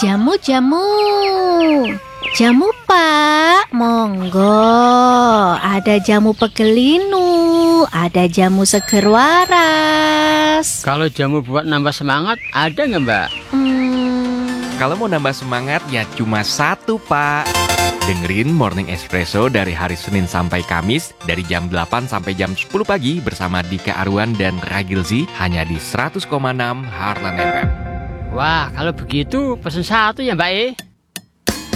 Jamu. Jamu, Pak. Monggo. Ada jamu pegelinu, ada jamu seger waras. Kalau jamu buat nambah semangat, ada nggak, Mbak? Kalau mau nambah semangat ya cuma satu, Pak. Dengerin Morning Espresso dari hari Senin sampai Kamis dari jam 8 sampai jam 10 pagi bersama Dika Arwan dan Ragilzi hanya di 100,6 Heartland FM. Wah, kalau begitu pesen satu ya, Mbak.